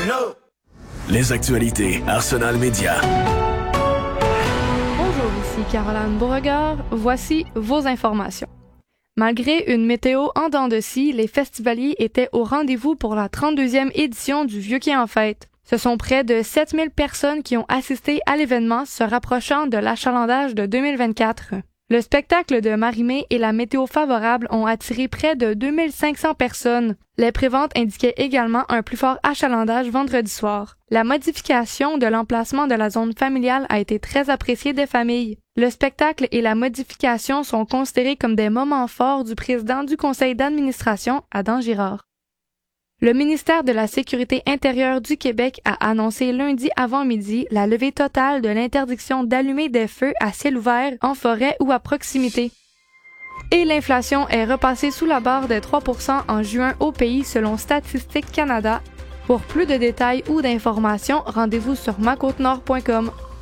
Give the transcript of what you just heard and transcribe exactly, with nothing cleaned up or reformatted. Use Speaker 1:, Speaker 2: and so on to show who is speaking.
Speaker 1: Les actualités Arsenal Média.
Speaker 2: Bonjour, ici Caroline Beauregard. Voici vos informations. Malgré une météo en dents de scie, les festivaliers étaient au rendez-vous pour la trente-deuxième édition du Vieux-Quai en fête. Ce sont près de sept mille personnes qui ont assisté à l'événement se rapprochant de l'achalandage de deux mille vingt-quatre. Le spectacle de Marie-Mé et la météo favorable ont attiré près de deux mille cinq cents personnes. Les préventes indiquaient également un plus fort achalandage vendredi soir. La modification de l'emplacement de la zone familiale a été très appréciée des familles. Le spectacle et la modification sont considérés comme des moments forts du président du conseil d'administration, Adam Girard. Le ministère de la Sécurité intérieure du Québec a annoncé lundi avant-midi la levée totale de l'interdiction d'allumer des feux à ciel ouvert, en forêt ou à proximité. Et l'inflation est repassée sous la barre des trois pour cent en juin au pays selon Statistique Canada. Pour plus de détails ou d'informations, rendez-vous sur ma côte nord point com.